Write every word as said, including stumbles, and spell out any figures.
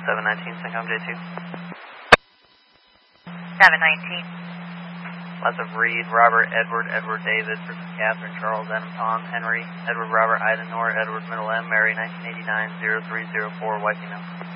seven nineteen, Syncom J two. seven nineteen. Lots of Reed, Robert, Edward, Edward, David, Catherine, Charles, Adam, Tom, Henry, Edward, Robert, Eisenhower, Edward, Middle M, Mary, nineteen eighty-nine, zero three zero four, White Female.